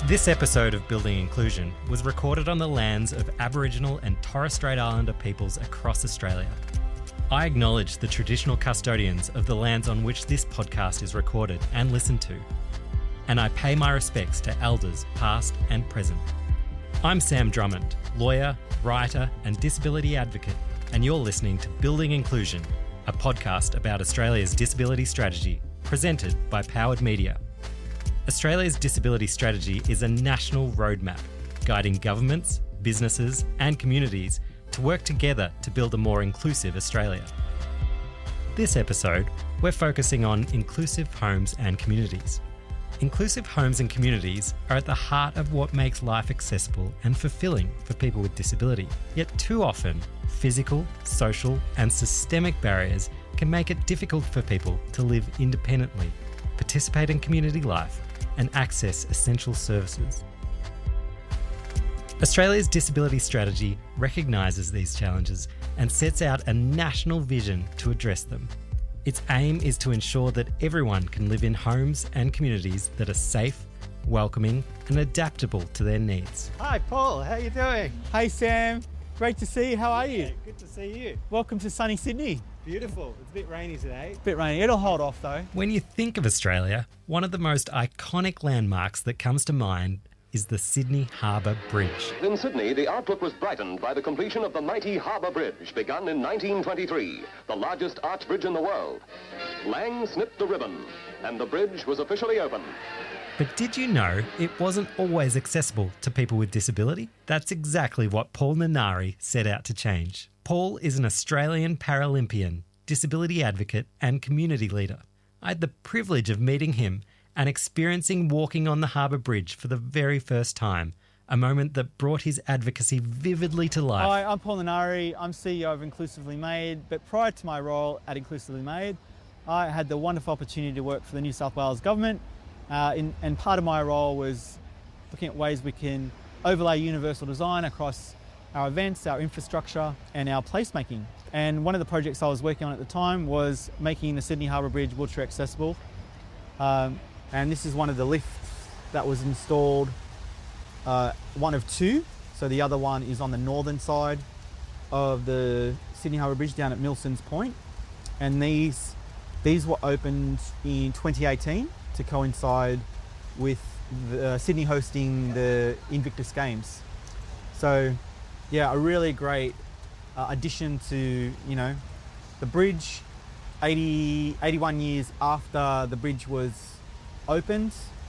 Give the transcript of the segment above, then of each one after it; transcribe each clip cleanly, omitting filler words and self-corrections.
This episode of Building Inclusion was recorded on the lands of Aboriginal and Torres Strait Islander peoples across Australia. I acknowledge the traditional custodians of the lands on which this podcast is recorded and listened to, and I pay my respects to elders past and present. I'm Sam Drummond, lawyer, writer and disability advocate, and you're listening to Building Inclusion, a podcast about Australia's disability strategy, presented by Powered Media. Australia's disability strategy is a national roadmap guiding governments, businesses and communities to work together to build a more inclusive Australia. This episode, we're focusing on inclusive homes and communities. Inclusive homes and communities are at the heart of what makes life accessible and fulfilling for people with disability. Yet too often, physical, social and systemic barriers can make it difficult for people to live independently, participate in community life and access essential services. Australia's disability strategy recognises these challenges and sets out a national vision to address them. Its aim is to ensure that everyone can live in homes and communities that are safe, welcoming and adaptable to their needs. Hi Paul, how are you doing? Hey Sam, great to see you. How are you? Yeah, good to see you. Welcome to sunny Sydney. Beautiful. It's a bit rainy today. Bit rainy. It'll hold off though. When you think of Australia, one of the most iconic landmarks that comes to mind is the Sydney Harbour Bridge. In Sydney, the outlook was brightened by the completion of the mighty Harbour Bridge, begun in 1923, the largest arch bridge in the world. Lang snipped the ribbon, and the bridge was officially open. But did you know it wasn't always accessible to people with disability? That's exactly what Paul Nanari set out to change. Paul is an Australian Paralympian, disability advocate and community leader. I had the privilege of meeting him and experiencing walking on the Harbour Bridge for the very first time, a moment that brought his advocacy vividly to life. Hi, I'm Paul Nanari. I'm CEO of Inclusively Made, but prior to my role at Inclusively Made, I had the wonderful opportunity to work for the New South Wales Government, and part of my role was looking at ways we can overlay universal design across our events, our infrastructure and our placemaking. And one of the projects I was working on at the time was making the Sydney Harbour Bridge wheelchair accessible. And this is one of the lifts that was installed, one of two. So the other one is on the northern side of the Sydney Harbour Bridge down at Milsons Point. And these were opened in 2018 to coincide with Sydney hosting the Invictus Games. So yeah, a really great addition to, the bridge. 81 years after the bridge was opened,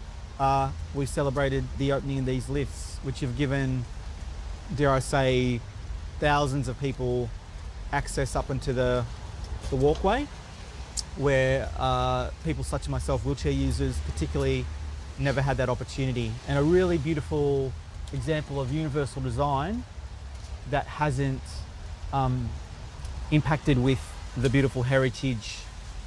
we celebrated the opening of these lifts, which have given, dare I say, thousands of people access up into the walkway, where people such as myself, wheelchair users particularly, never had that opportunity. And a really beautiful example of universal design that hasn't impacted with the beautiful heritage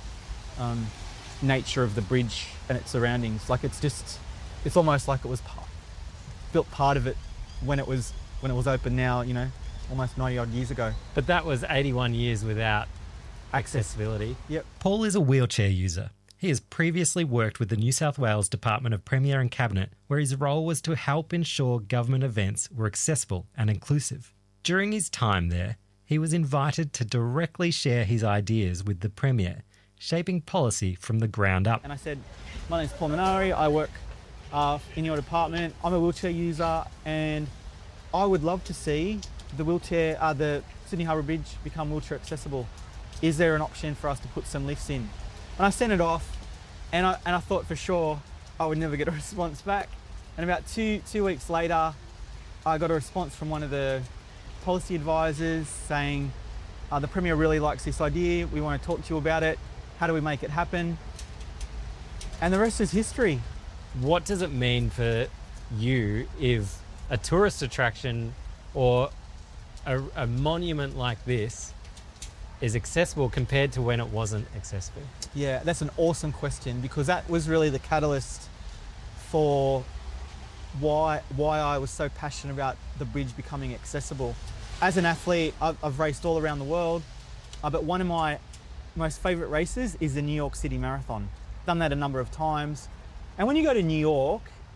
nature of the bridge and its surroundings. Like it's almost like it was built part of it when it was open now, almost 90 odd years ago. But that was 81 years without accessibility. Yep. Paul is a wheelchair user. He has previously worked with the New South Wales Department of Premier and Cabinet, where his role was to help ensure government events were accessible and inclusive. During his time there, he was invited to directly share his ideas with the Premier, shaping policy from the ground up. And I said, my name's Paul Nanari, I work in your department, I'm a wheelchair user and I would love to see the Sydney Harbour Bridge become wheelchair accessible. Is there an option for us to put some lifts in? And I sent it off and I thought for sure I would never get a response back. And about two weeks later, I got a response from one of the policy advisors saying, the Premier really likes this idea, we want to talk to you about it, how do we make it happen? And the rest is history. What does it mean for you if a tourist attraction or a monument like this is accessible compared to when it wasn't accessible? Yeah, that's an awesome question, because that was really the catalyst for why I was so passionate about the bridge becoming accessible. As an athlete, I've raced all around the world, but one of my most favourite races is the New York City Marathon. Done that a number of times. And when you go to New York,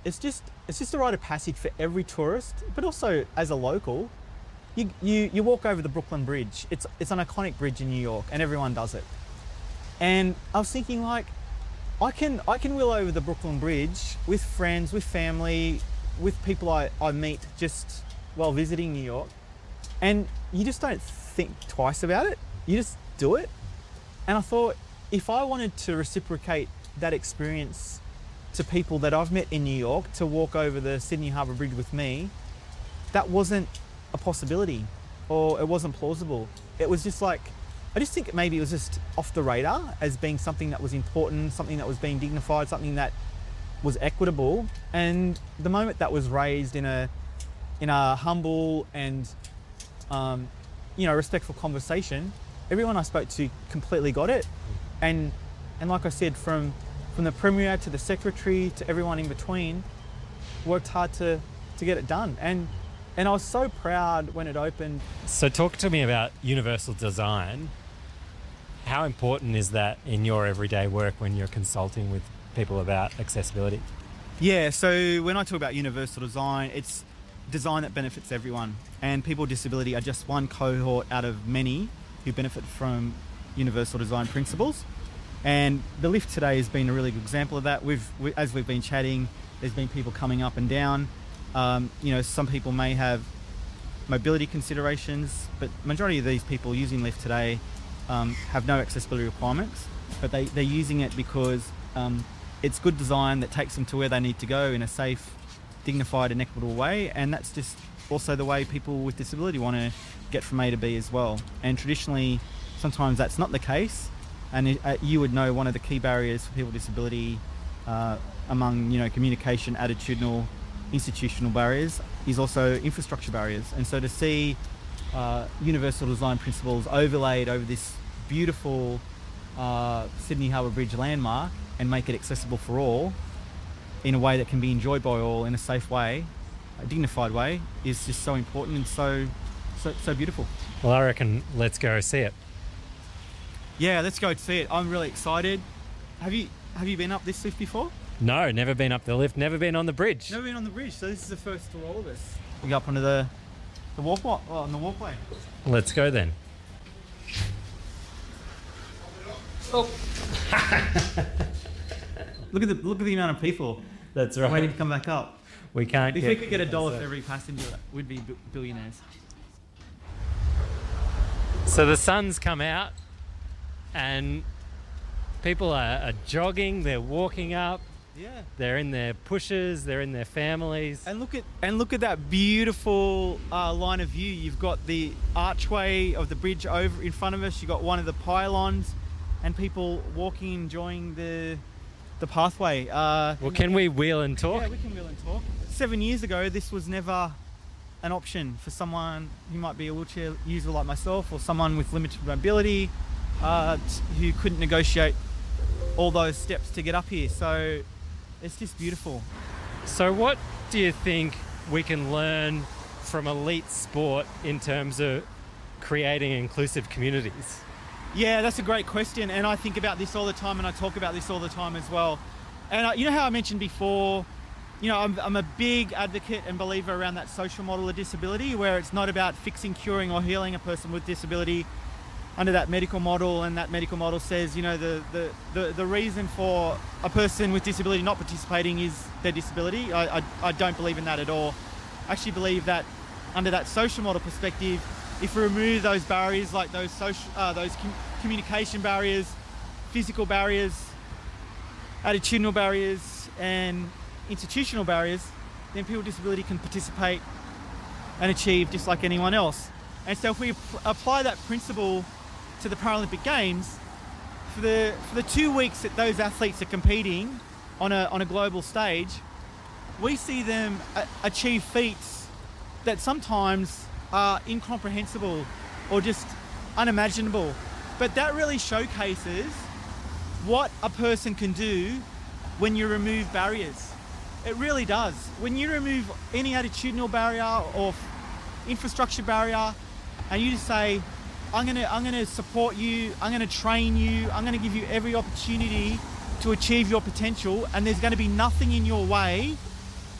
it's just a rite of passage for every tourist, but also as a local. You walk over the Brooklyn Bridge. It's an iconic bridge in New York, and everyone does it. And I was thinking, like, I can wheel over the Brooklyn Bridge with friends, with family, with people I meet just while visiting New York, and you just don't think twice about it. You just do it. And I thought, if I wanted to reciprocate that experience to people that I've met in New York to walk over the Sydney Harbour Bridge with me, that wasn't a possibility, or it wasn't plausible. It was just like, I just think maybe it was just off the radar as being something that was important, something that was being dignified, something that was equitable. And the moment that was raised in a humble and respectful conversation, everyone I spoke to completely got it. And like I said, from the Premier to the Secretary to everyone in between, worked hard to get it done. And I was so proud when it opened. So talk to me about universal design. How important is that in your everyday work when you're consulting with people about accessibility? Yeah, so when I talk about universal design, it's design that benefits everyone. And people with disability are just one cohort out of many who benefit from universal design principles. And the lift today has been a really good example of that. As we've been chatting, there's been people coming up and down. Some people may have mobility considerations, but majority of these people using lift today have no accessibility requirements, but they're using it because it's good design that takes them to where they need to go in a safe, dignified and equitable way. And that's just also the way people with disability want to get from A to B as well. And traditionally, sometimes that's not the case. And you would know one of the key barriers for people with disability among communication, attitudinal, institutional barriers is also infrastructure barriers. And so to see universal design principles overlaid over this beautiful Sydney Harbour Bridge landmark and make it accessible for all in a way that can be enjoyed by all in a safe way, a dignified way, is just so important and so beautiful. Well, I reckon let's go see it. Yeah, let's go see it. I'm really excited. Have you been up this lift before? No, never been up the lift, never been on the bridge. Never been on the bridge, so this is the first for all of us. We go up onto the walkway. Let's go then. Oh. Look at the amount of people That's right. waiting to come back up. We can't. If we could get $1 for every passenger, we'd be billionaires. So the sun's come out, and people are jogging. They're walking up. Yeah. They're in their pushers. They're in their families. And look at that beautiful line of view. You've got the archway of the bridge over in front of us. You've got one of the pylons, and people walking, enjoying the pathway. Well, can we wheel and talk? Yeah, we can wheel and talk. 7 years ago, this was never an option for someone who might be a wheelchair user like myself, or someone with limited mobility who couldn't negotiate all those steps to get up here. So it's just beautiful. So what do you think we can learn from elite sport in terms of creating inclusive communities? Yeah, that's a great question, and I think about this all the time, and I talk about this all the time as well. And you know how I mentioned before, I'm a big advocate and believer around that social model of disability, where it's not about fixing, curing or healing a person with disability under that medical model. And that medical model says, the reason for a person with disability not participating is their disability. I don't believe in that at all. I actually believe that under that social model perspective, if we remove those barriers, like those communication barriers, physical barriers, attitudinal barriers, and institutional barriers, then people with disability can participate and achieve just like anyone else. And so if we apply that principle to the Paralympic Games, for the 2 weeks that those athletes are competing on a global stage, we see them achieve feats that sometimes are incomprehensible or just unimaginable. But that really showcases what a person can do when you remove barriers. It really does. When you remove any attitudinal barrier or infrastructure barrier, and you just say, I'm gonna support you, I'm gonna train you, I'm gonna give you every opportunity to achieve your potential, and there's gonna be nothing in your way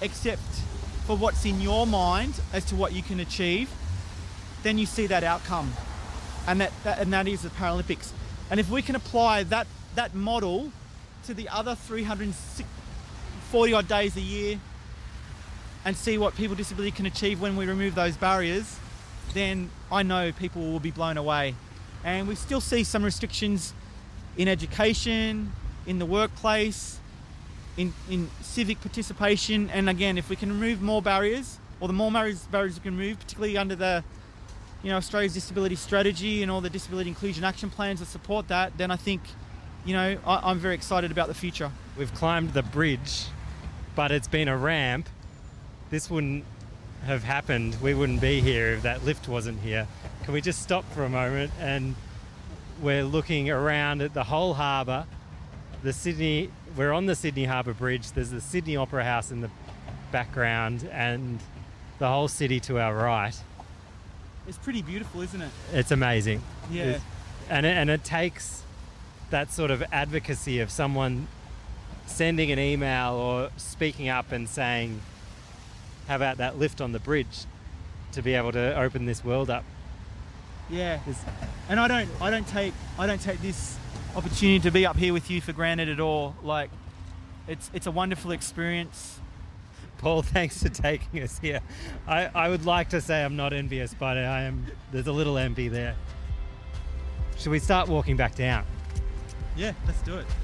except for what's in your mind as to what you can achieve, then you see that outcome. And that is the Paralympics. And if we can apply that model to the other 340 odd days a year and see what people with disability can achieve when we remove those barriers, then I know people will be blown away. And we still see some restrictions in education, in the workplace, in civic participation. And again, if we can remove more barriers, or the more barriers we can remove, particularly under the Australia's disability strategy and all the disability inclusion action plans that support that, then I think, I'm very excited about the future. We've climbed the bridge, but it's been a ramp. This wouldn't have happened. We wouldn't be here if that lift wasn't here. Can we just stop for a moment? And we're looking around at the whole harbour. We're on the Sydney Harbour Bridge. There's the Sydney Opera House in the background and the whole city to our right. It's pretty beautiful, isn't it? It's amazing. Yeah. And it takes that sort of advocacy of someone sending an email or speaking up and saying, how about that lift on the bridge, to be able to open this world up. Yeah. And I don't take this opportunity to be up here with you for granted at all. Like, it's a wonderful experience. Paul, thanks for taking us here. I would like to say I'm not envious, but I am. There's a little envy there. Should we start walking back down? Yeah, let's do it.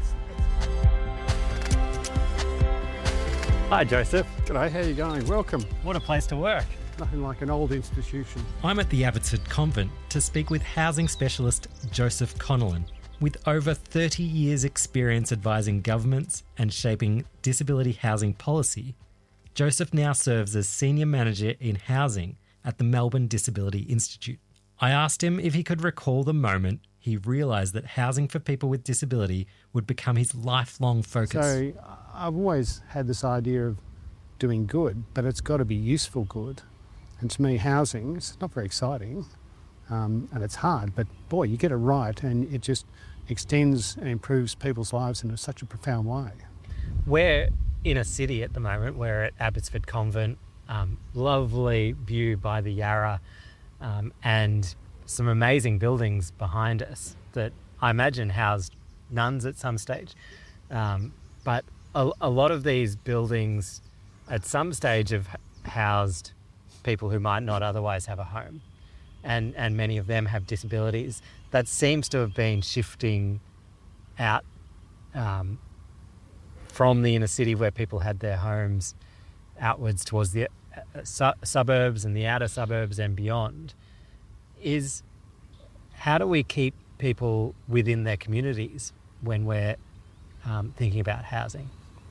Hi, Joseph. G'day, how you going? Welcome. What a place to work. Nothing like an old institution. I'm at the Abbotsford Convent to speak with housing specialist Joseph Connellan. With over 30 years' experience advising governments and shaping disability housing policy, Joseph now serves as Senior Manager in Housing at the Melbourne Disability Institute. I asked him if he could recall the moment he realised that housing for people with disability would become his lifelong focus. So I've always had this idea of doing good, but it's got to be useful good. And to me, housing is not very exciting, and it's hard, but boy, you get it right and it just extends and improves people's lives in such a profound way. We're in a city at the moment. We're at Abbotsford Convent, lovely view by the Yarra, and some amazing buildings behind us that I imagine housed nuns at some stage. But a lot of these buildings at some stage have housed people who might not otherwise have a home. And many of them have disabilities. That seems to have been shifting out from the inner city where people had their homes outwards towards the suburbs and the outer suburbs and beyond. How do we keep people within their communities when we're thinking about housing?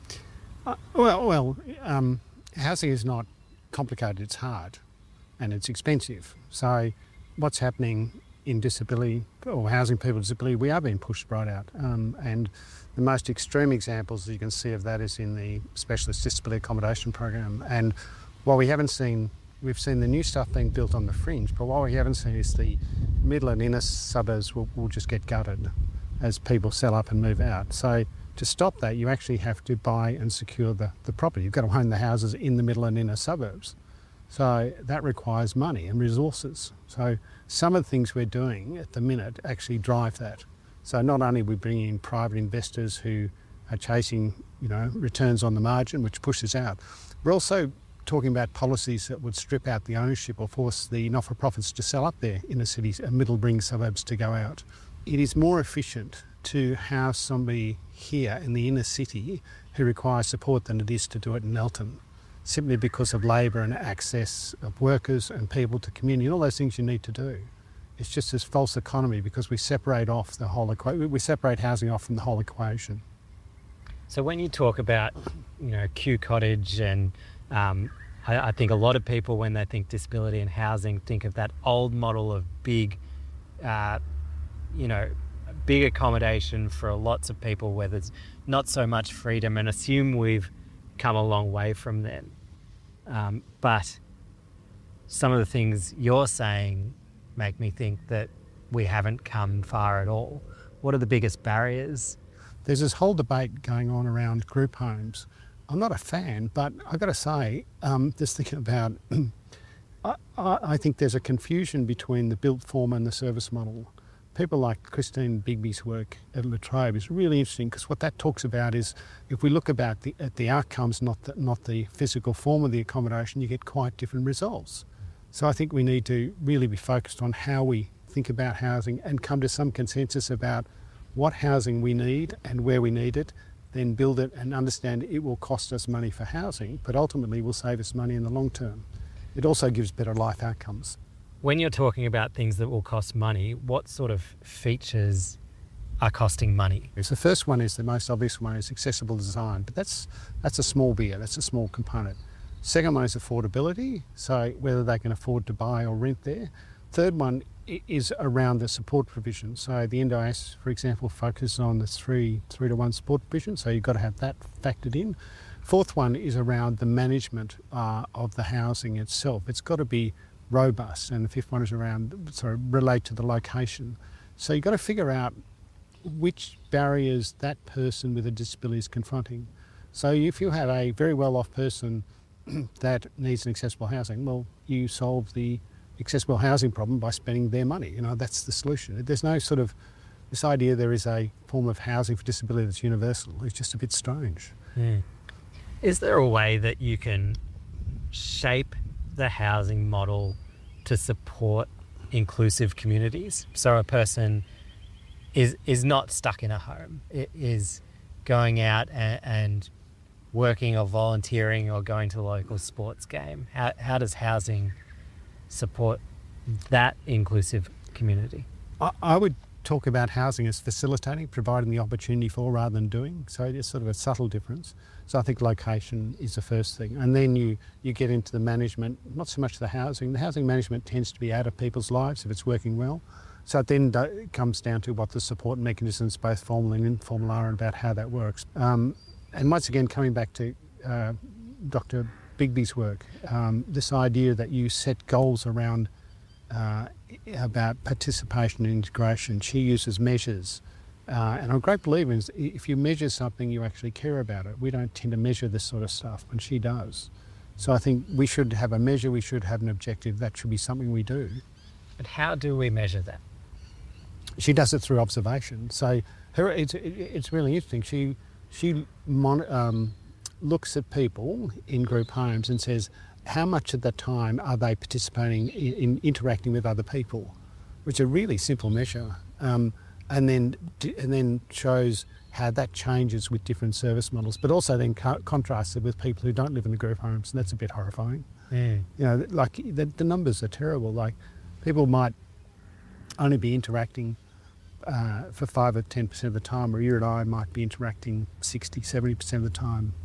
Housing is not complicated, it's hard and it's expensive. So what's happening in disability or housing people with disability, we are being pushed right out. And the most extreme examples that you can see of that is in the Specialist Disability Accommodation Program. And while we've seen the new stuff being built on the fringe, but what we haven't seen is the middle and inner suburbs will just get gutted as people sell up and move out. So to stop that, you actually have to buy and secure the property. You've got to own the houses in the middle and inner suburbs. So that requires money and resources. So some of the things we're doing at the minute actually drive that. So not only are we bringing in private investors who are chasing, returns on the margin, which pushes out, we're also talking about policies that would strip out the ownership or force the not-for-profits to sell up their inner cities and middle-ring suburbs to go out. It is more efficient to house somebody here in the inner city who requires support than it is to do it in Nelton, simply because of labour and access of workers and people to community and all those things you need to do. It's just this false economy because we separate off the whole equation. We separate housing off from the whole equation. So when you talk about, Kew Cottage and I think a lot of people, when they think disability and housing, think of that old model of big accommodation for lots of people where there's not so much freedom, and assume we've come a long way from then. But some of the things you're saying make me think that we haven't come far at all. What are the biggest barriers? There's this whole debate going on around group homes I'm not a fan, but I've got to say, just thinking about, I think there's a confusion between the built form and the service model. People like Christine Bigby's work at La Trobe is really interesting, because what that talks about is, if we look at the outcomes, not the physical form of the accommodation, you get quite different results. So I think we need to really be focused on how we think about housing and come to some consensus about what housing we need and where we need it, then build it and understand it will cost us money for housing, but ultimately will save us money in the long term. It also gives better life outcomes. When you're talking about things that will cost money, what sort of features are costing money? The first one is the most obvious one, is accessible design, but that's a small beer, that's a small component. Second one is affordability, so whether they can afford to buy or rent there. Third one is around the support provision. So the NDIS, for example, focuses on the 3-to-1 support provision, so you've got to have that factored in. Fourth one is around the management of the housing itself. It's got to be robust, and the fifth one is relate to the location. So you've got to figure out which barriers that person with a disability is confronting. So if you have a very well-off person that needs an accessible housing, well, you solve the accessible housing problem by spending their money. You know, that's the solution. There's no sort of, this idea there is a form of housing for disability that's universal. It's just a bit strange. Yeah. Is there a way that you can shape the housing model to support inclusive communities? So a person is not stuck in a home. It is going out and working or volunteering or going to a local sports game. How does housing support that inclusive community? I would talk about housing as facilitating, providing the opportunity for rather than doing. So it's sort of a subtle difference. So I think location is the first thing. And then you get into the management, not so much the housing. The housing management tends to be out of people's lives if it's working well. So it then comes down to what the support mechanisms, both formal and informal, are, and about how that works. And once again, coming back to Dr. Bigby's work, this idea that you set goals around about participation and integration. She uses measures. And I'm a great believer in, if you measure something, you actually care about it. We don't tend to measure this sort of stuff, and she does. So I think we should have a measure, we should have an objective. That should be something we do. But how do we measure that? She does it through observation. So it's really interesting. She looks at people in group homes and says, how much of the time are they participating in interacting with other people, which is a really simple measure, and then shows how that changes with different service models, but also then contrasts it with people who don't live in the group homes, and that's a bit horrifying. Yeah. You know, like the numbers are terrible. Like people might only be interacting for 5 or 10% of the time, where you and I might be interacting 60, 70% of the time.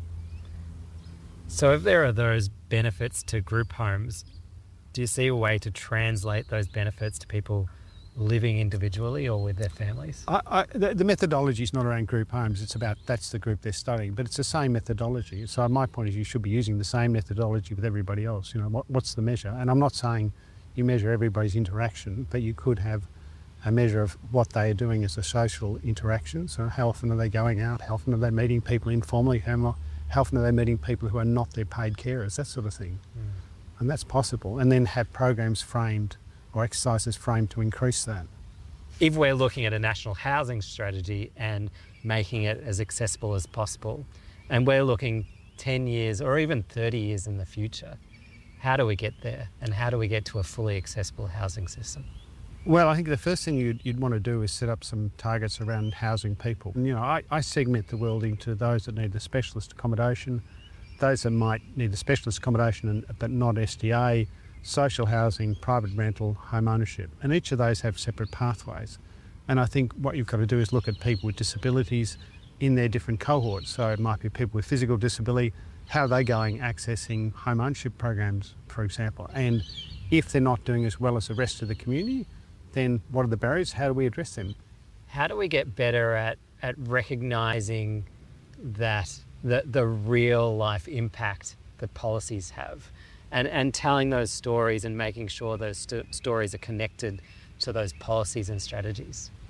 So if there are those benefits to group homes, do you see a way to translate those benefits to people living individually or with their families? The methodology is not around group homes. It's about that's the group they're studying, but it's the same methodology. So my point is you should be using the same methodology with everybody else. You know, what's the measure? And I'm not saying you measure everybody's interaction, but you could have a measure of what they are doing as a social interaction. So how often are they going out? How often are they meeting people informally? How often are they meeting people who are not their paid carers? That sort of thing. And that's possible. And then have programs framed or exercises framed to increase that. If we're looking at a national housing strategy and making it as accessible as possible, and we're looking 10 years or even 30 years in the future, how do we get there? And how do we get to a fully accessible housing system? Well, I think the first thing you'd want to do is set up some targets around housing people. And, you know, I segment the world into those that need the specialist accommodation, those that might need the specialist accommodation but not SDA, social housing, private rental, home ownership. And each of those have separate pathways. And I think what you've got to do is look at people with disabilities in their different cohorts. So it might be people with physical disability, how are they going accessing home ownership programs, for example? And if they're not doing as well as the rest of the community, then what are the barriers? How do we address them? How do we get better at recognising that the real life impact that policies have and telling those stories and making sure those stories are connected to those policies and strategies?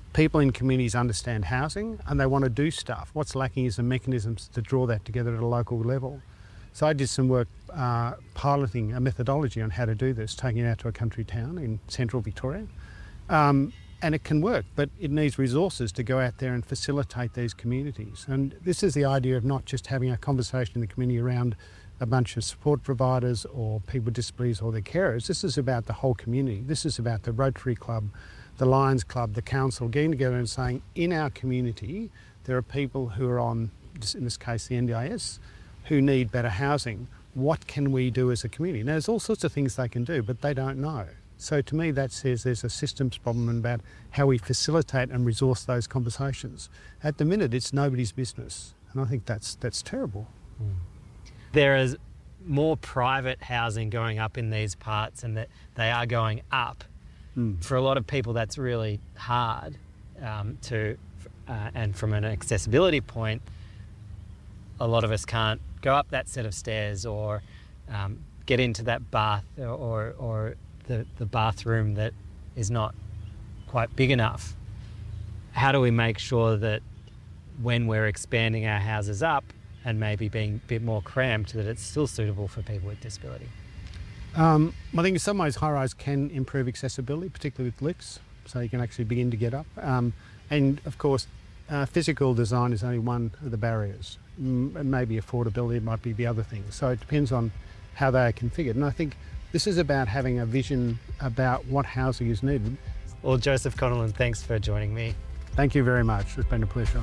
people in communities understand housing and they want to do stuff. What's lacking is the mechanisms to draw that together at a local level. So I did some work piloting a methodology on how to do this, taking it out to a country town in central Victoria. And it can work, but it needs resources to go out there and facilitate these communities. And this is the idea of not just having a conversation in the community around a bunch of support providers or people with disabilities or their carers. This is about the whole community. This is about the Rotary Club, the Lions Club, the council getting together and saying, in our community, there are people who are on, in this case, the NDIS, who need better housing. What can we do as a community? Now, there's all sorts of things they can do, but they don't know. So to me, that says there's a systems problem about how we facilitate and resource those conversations. At the minute, it's nobody's business, and I think that's terrible. There is more private housing going up in these parts, and that they are going up. For a lot of people, that's really hard and from an accessibility point, a lot of us can't go up that set of stairs or get into that bath or the bathroom that is not quite big enough. How do we make sure that when we're expanding our houses up and maybe being a bit more cramped, that it's still suitable for people with disability? I think in some ways high-rise can improve accessibility, particularly with lifts, so you can actually begin to get up. And of course, physical design is only one of the barriers. Maybe affordability might be the other thing. So it depends on how they are configured. And I think this is about having a vision about what housing is needed. Well, Joseph Connellan, thanks for joining me. Thank you very much. It's been a pleasure.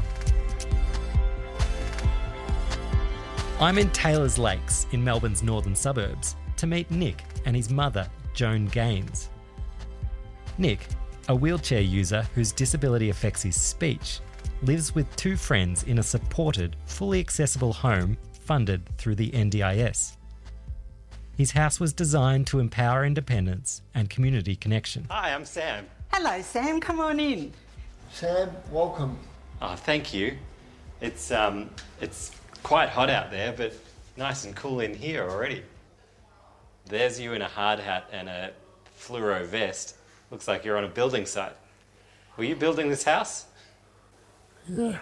I'm in Taylors Lakes in Melbourne's northern suburbs to meet Nick and his mother, Joan Gaines. Nick, a wheelchair user whose disability affects his speech, lives with two friends in a supported, fully accessible home funded through the NDIS. His house was designed to empower independence and community connection. Hi, I'm Sam. Hello, Sam. Come on in. Sam, welcome. Oh, thank you. It's quite hot out there, but nice and cool in here already. There's you in a hard hat and a fluoro vest. Looks like you're on a building site. Were you building this house? Yeah.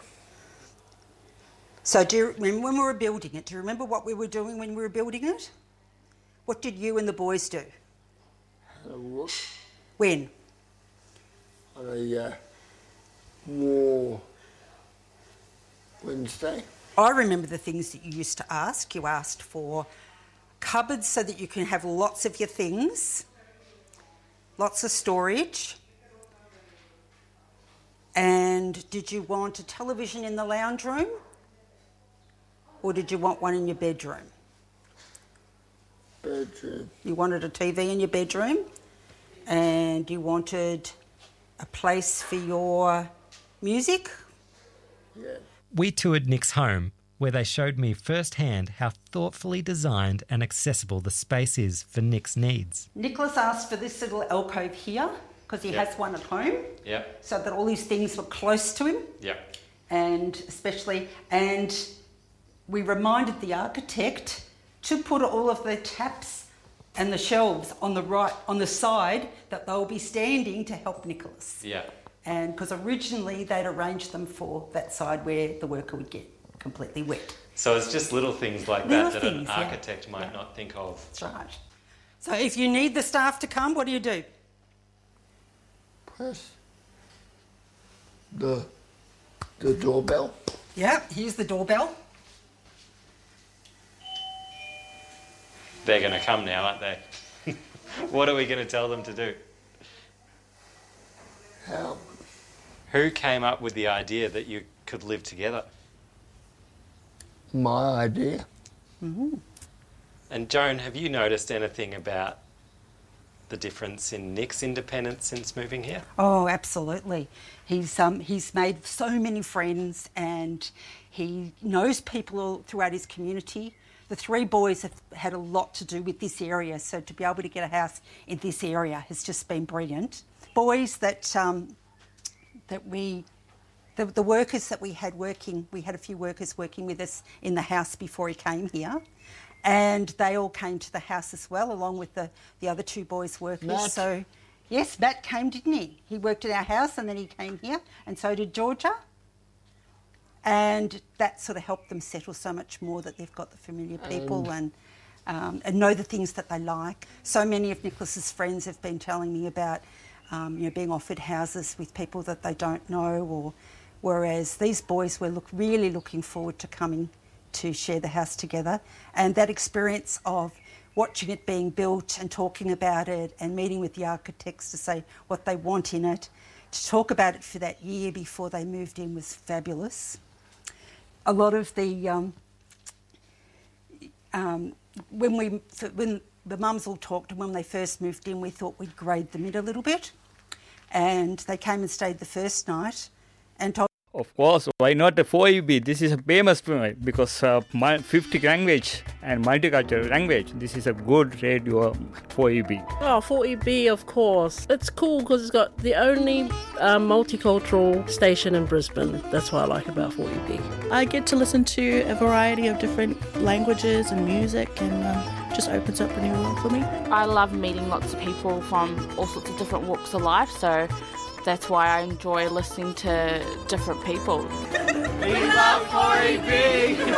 So do you remember when we were building it? Do you remember what we were doing when we were building it? What did you and the boys do? Had a look When? on a war Wednesday. I remember the things that you used to ask. You asked for cupboards so that you can have lots of your things, lots of storage. And did you want a television in the lounge room? Or did you want one in your bedroom? Bedroom. You wanted a TV in your bedroom, and you wanted a place for your music? Yeah. We toured Nick's home, where they showed me firsthand how thoughtfully designed and accessible the space is for Nick's needs. Nicholas asked for this little alcove here, because he has one at home, so that all his things were close to him. And we reminded the architect to put all of the taps and the shelves on the side that they'll be standing to help Nicholas. And because originally they'd arranged them for that side where the worker would get completely wet. So it's just little things like that an architect might not think of. That's right. So if you need the staff to come, what do? Press the doorbell. Yeah, here's the doorbell. They're going to come now, aren't they? What are we going to tell them to do? How? Who came up with the idea that you could live together? My idea. Mm-hmm. And Joan, have you noticed anything about the difference in Nick's independence since moving here? Oh, absolutely. He's made so many friends, and he knows people throughout his community. The three boys have had a lot to do with this area, so to be able to get a house in this area has just been brilliant. Boys the workers that we had working, we had a few workers working with us in the house before he came here, and they all came to the house as well, along with the other two boys workers. Matt. So Yes, Matt came, didn't he? He worked at our house and then he came here, and so did Georgia. And that sort of helped them settle so much more, that they've got the familiar people and know the things that they like. So many of Nicholas's friends have been telling me about being offered houses with people that they don't know, or whereas these boys were really looking forward to coming to share the house together. And that experience of watching it being built and talking about it and meeting with the architects to say what they want in it, to talk about it for that year before they moved in, was fabulous. A lot of the when the mums all talked, and when they first moved in, we thought we'd grade them in a little bit, and they came and stayed the first night and told. Of course, why not the 4EB? This is a famous because 50 language and multicultural language. This is a good radio 4EB. Oh, 4EB, of course. It's cool because it's got the only multicultural station in Brisbane. That's what I like about 4EB. I get to listen to a variety of different languages and music, and just opens up a new world for me. I love meeting lots of people from all sorts of different walks of life, so that's why I enjoy listening to different people. We love 4EB!